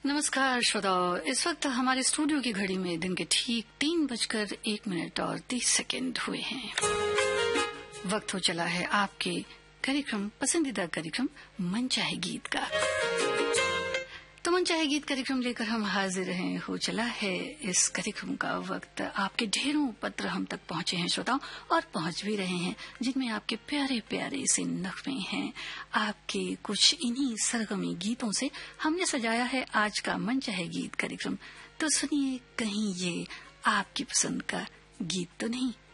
नमस्कार श्रोताओ, इस वक्त हमारे स्टूडियो की घड़ी में दिन के ठीक 3:01 और 30 सेकंड हुए हैं। वक्त हो चला है आपके कार्यक्रम, पसंदीदा कार्यक्रम मन चाहे गीत का। तो मन चाहे गीत कार्यक्रम लेकर हम हाजिर हैं। हो चला है इस कार्यक्रम का वक्त। आपके ढेरों पत्र हम तक पहुंचे हैं श्रोताओं, और पहुंच भी रहे हैं, जिनमें आपके प्यारे प्यारे से नगमे हैं। आपके कुछ इन्हीं सरगमी गीतों से हमने सजाया है आज का मन चाहे गीत कार्यक्रम। तो सुनिए, कहीं ये आपकी पसंद का गीत तो नहीं।